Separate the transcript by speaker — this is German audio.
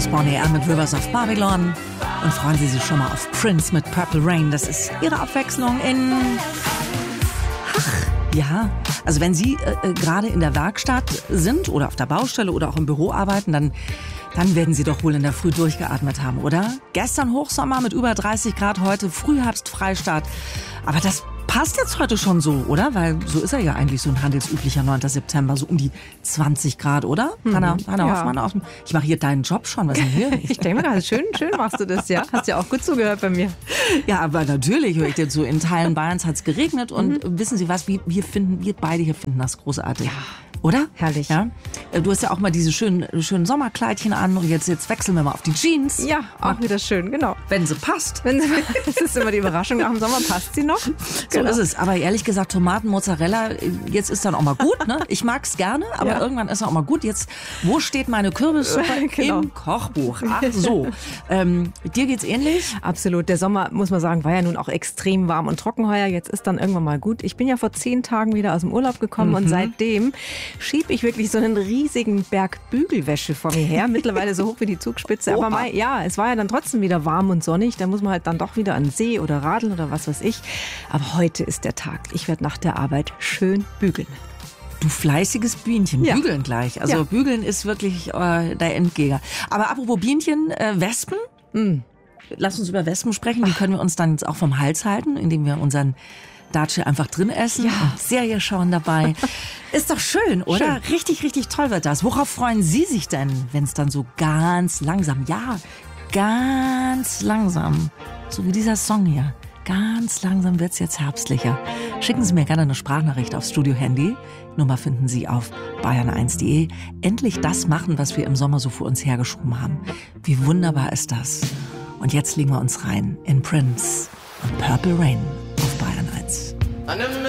Speaker 1: Bon Air mit Rivers of Babylon. Und freuen Sie sich schon mal auf Prince mit Purple Rain. Das ist Ihre Abwechslung in... Ja, also wenn Sie gerade in der Werkstatt sind oder auf der Baustelle oder auch im Büro arbeiten, dann werden Sie doch wohl in der Früh durchgeatmet haben, oder? Gestern Hochsommer mit über 30 Grad, heute Frühherbst-Freistart. Aber das passt jetzt heute schon so, oder? Weil so ist er ja eigentlich so ein handelsüblicher 9. September, so um die 20 Grad, oder? Hanna Hoffmann, ich mache hier deinen Job schon, was ist denn hier?
Speaker 2: Ich denke mal, schön machst du das, ja. Hast ja auch gut zugehört bei mir.
Speaker 1: Ja, aber natürlich höre ich dir zu. In Teilen Bayerns hat es geregnet und wissen Sie was, wir beide hier finden das großartig.
Speaker 2: Ja.
Speaker 1: Oder?
Speaker 2: Herrlich.
Speaker 1: Ja? Du hast ja auch mal diese schönen Sommerkleidchen an und jetzt wechseln wir mal auf die Jeans.
Speaker 2: Ja, auch wieder schön, genau.
Speaker 1: Wenn sie passt.
Speaker 2: Das ist immer die Überraschung, nach dem Sommer passt sie noch.
Speaker 1: So ist es. Aber ehrlich gesagt, Tomaten, Mozzarella, jetzt ist dann auch mal gut. Ne? Ich mag es gerne, aber irgendwann ist auch mal gut. Jetzt, wo steht meine Kürbissuppe?
Speaker 2: Genau.
Speaker 1: Im Kochbuch. Ach so. Dir geht's ähnlich?
Speaker 2: Absolut. Der Sommer, muss man sagen, war ja nun auch extrem warm und trocken heuer. Jetzt ist dann irgendwann mal gut. Ich bin ja vor 10 Tagen wieder aus dem Urlaub gekommen und seitdem schiebe ich wirklich so einen riesigen Berg Bügelwäsche vor mir her. Mittlerweile so hoch wie die Zugspitze.
Speaker 1: Oha.
Speaker 2: Aber es war ja dann trotzdem wieder warm und sonnig. Da muss man halt dann doch wieder an den See oder radeln oder was weiß ich. Aber heute ist der Tag. Ich werde nach der Arbeit schön bügeln.
Speaker 1: Du fleißiges Bienchen,
Speaker 2: Ja.
Speaker 1: bügeln gleich. Also bügeln ist wirklich der Endgegner. Aber apropos Bienchen, Wespen? Lass uns über Wespen sprechen. Die können wir uns dann auch vom Hals halten, indem wir unseren Datsche einfach drin essen und Serie schauen dabei. Ist doch schön, oder?
Speaker 2: Schön.
Speaker 1: Richtig, richtig toll wird das. Worauf freuen Sie sich denn, wenn es dann so ganz langsam, ganz langsam, so wie dieser Song hier, ganz langsam wird es jetzt herbstlicher. Schicken Sie mir gerne eine Sprachnachricht aufs Studio-Handy. Nummer finden Sie auf bayern1.de. Endlich das machen, was wir im Sommer so vor uns hergeschoben haben. Wie wunderbar ist das? Und jetzt legen wir uns rein in Prince und Purple Rain auf Bayern 1.